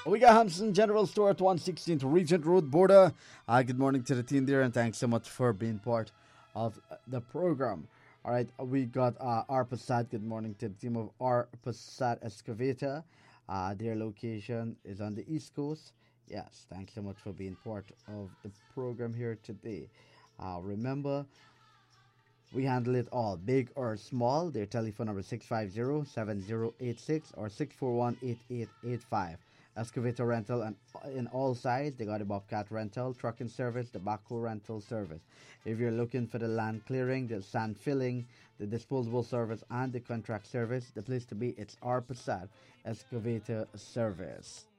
We got Hampson General Store at 116th Regent Road, Border. Good morning to the team there, and thanks so much for being part of the program. All right, we got R Passat. Good morning to the team of R Passat Excavator. Their location is on the East Coast. Yes, thanks so much for being part of the program here today. Remember, we handle it all, big or small. Their telephone number 650-7086 or 641-8885. Excavator rental and in all sides. They got a Bobcat rental, trucking service, the backhoe rental service. If you're looking for the land clearing, the sand filling, the disposable service, and the contract service, the place to be, it's our Passat Excavator Service.